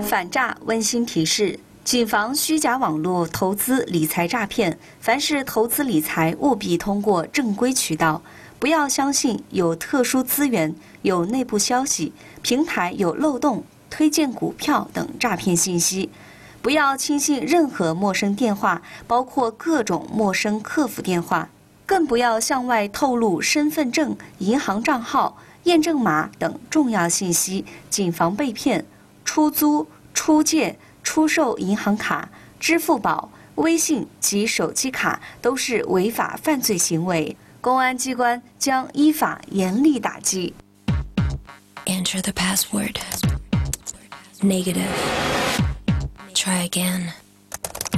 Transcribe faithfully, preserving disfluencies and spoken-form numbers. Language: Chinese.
反诈温馨提示：谨防虚假网络投资理财诈骗。凡是投资理财，务必通过正规渠道，不要相信有特殊资源、有内部消息、平台有漏洞、推荐股票等诈骗信息。不要轻信任何陌生电话，包括各种陌生客服电话。更不要向外透露身份证、银行账号、验证码等重要信息，谨防被骗。出租、出借、出售银行卡、支付宝、微信及手机卡都是违法犯罪行为，公安机关将依法严厉打击。 Enter the password. Negative. Try again.